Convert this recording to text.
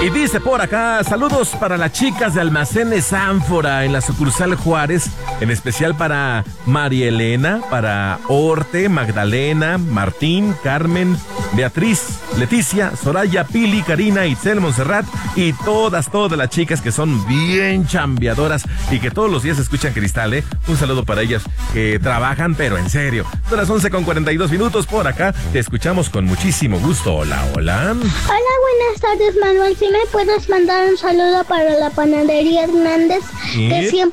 Y dice por acá, saludos para las chicas de Almacenes Ánfora en la sucursal Juárez, en especial para María Elena, para Orte, Magdalena, Martín, Carmen, Beatriz, Leticia, Soraya, Pili, Karina, Itzel, Montserrat y todas las chicas que son bien chambeadoras y que todos los días escuchan Cristal, ¿eh? Un saludo para ellas que trabajan, pero en serio. Son las 11:42 por acá, te escuchamos con muchísimo gusto. Hola, hola. Hola, buenas tardes, Manuel. ¿Sí me puedes mandar un saludo para la panadería Hernández? Que siempre